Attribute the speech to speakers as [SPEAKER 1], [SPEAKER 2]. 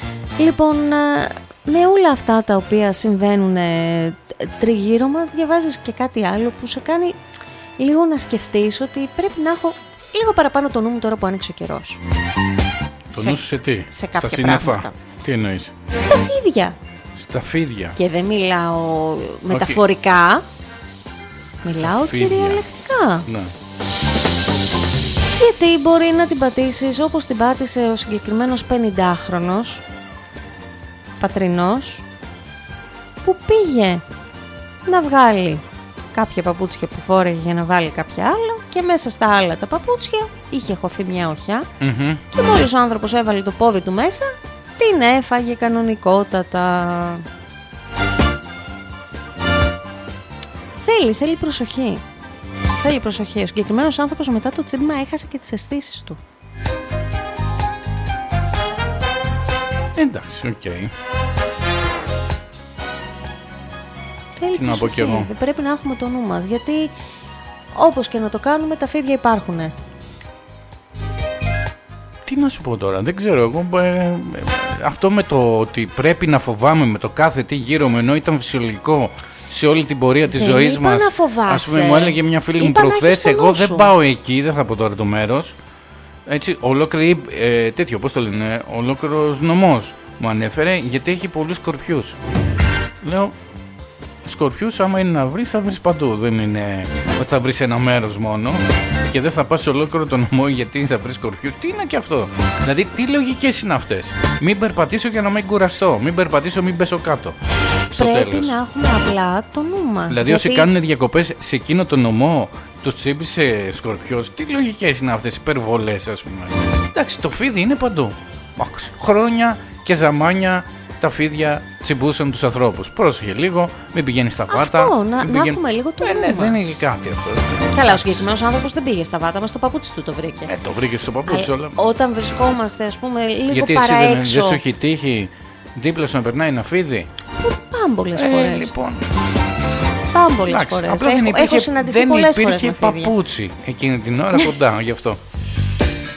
[SPEAKER 1] Λοιπόν, με όλα αυτά τα οποία συμβαίνουν τριγύρω μας, διαβάζεις και κάτι άλλο που σε κάνει λίγο να σκεφτείς ότι πρέπει να έχω λίγο παραπάνω το νου μου τώρα που άνοιξε ο καιρός.
[SPEAKER 2] Το νου σου σε τι?
[SPEAKER 1] Σε κάποια
[SPEAKER 2] στα σύννεφα.
[SPEAKER 1] πράγματα.
[SPEAKER 2] Τι εννοείς?
[SPEAKER 1] Στα φίδια.
[SPEAKER 2] Στα φίδια.
[SPEAKER 1] Και δεν μιλάω μεταφορικά, μιλάω κυριολεκτικά.
[SPEAKER 2] Ναι.
[SPEAKER 1] Γιατί μπορεί να την πατήσεις όπως την πάτησε ο συγκεκριμένος 50χρονος πατρινός που πήγε να βγάλει κάποια παπούτσια που φόρεγε για να βάλει κάποια άλλα και μέσα στα άλλα τα παπούτσια είχε χωθεί μια οχιά και μόλις ο άνθρωπος έβαλε το πόδι του μέσα την έφαγε κανονικότατα. Θέλει προσοχή. Θέλει προσοχή. Ο συγκεκριμένος άνθρωπος μετά το τσίμπημα έχασε και τις αισθήσεις του.
[SPEAKER 2] Εντάξει, οκ.
[SPEAKER 1] Θέλει
[SPEAKER 2] τι να πω κι εγώ.
[SPEAKER 1] Δεν πρέπει να έχουμε το νου μας, γιατί όπως και να το κάνουμε τα φίδια υπάρχουνε.
[SPEAKER 2] Τι να σου πω τώρα, δεν ξέρω εγώ. Αυτό με το ότι πρέπει να φοβάμαι με το κάθε τι γύρω μου, ενώ ήταν φυσιολογικό σε όλη την πορεία της ζωής μας.
[SPEAKER 1] Να φοβάσαι.
[SPEAKER 2] Ας πούμε, μου έλεγε μια φίλη μου προχθές, εγώ δεν πάω εκεί, δεν θα πω τώρα το μέρος. Έτσι, ολόκληρη, τέτοιο, πώς το λένε, ολόκληρος νομός μου ανέφερε, γιατί έχει πολλούς σκορπιούς. Λέω, σκορπιούς άμα είναι να βρεις, θα βρεις παντού. Δεν είναι ότι θα βρεις ένα μέρος μόνο και δεν θα πας σε ολόκληρο το νομό γιατί θα βρεις σκορπιούς. Τι είναι και αυτό? Δηλαδή, τι λογικές είναι αυτές? Μην περπατήσω για να μην κουραστώ. Μην περπατήσω, μην πέσω κάτω. Στο
[SPEAKER 1] πρέπει
[SPEAKER 2] τέλος.
[SPEAKER 1] να έχουμε απλά το νου μας.
[SPEAKER 2] Δηλαδή, όσοι κάνουν διακοπές σε εκείνο το νομό, τους τσίπησε σκορπιός. Τι λογικές είναι αυτές οι υπερβολές, ας πούμε? Εντάξει, το φίδι είναι παντού. Χρόνια και ζαμάνια τα φίδια τσιμπούσαν τους ανθρώπους. Πρόσεχε λίγο, μην πηγαίνει στα βάτα.
[SPEAKER 1] Αυτό, να έχουμε λίγο το νου μας.
[SPEAKER 2] Δεν είναι κάτι αυτό.
[SPEAKER 1] Καλά, ο συγκεκριμένος άνθρωπος δεν πήγε στα βάτα, μας το παπούτσι του το βρήκε.
[SPEAKER 2] Το βρήκε στο παπούτσι όλα.
[SPEAKER 1] Όταν βρισκόμαστε, ας πούμε, λίγο
[SPEAKER 2] γιατί
[SPEAKER 1] παραέξω.
[SPEAKER 2] Γιατί δεν σου έχει τύχει δίπλα σου να περνάει ένα φίδι?
[SPEAKER 1] Πάμπολες φορές.
[SPEAKER 2] Λοιπόν.
[SPEAKER 1] Πάμπολες φορές. Έχω συναντηθεί πολλές φορές με φίδια.
[SPEAKER 2] Δεν υπήρχε παπούτσι εκείνη την ώρα κοντά, γι' αυτό.